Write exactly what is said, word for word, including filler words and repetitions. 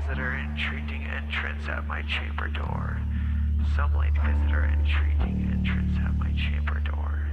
visitor entreating entrance at my chamber door. Some late visitor entreating entrance at my chamber door.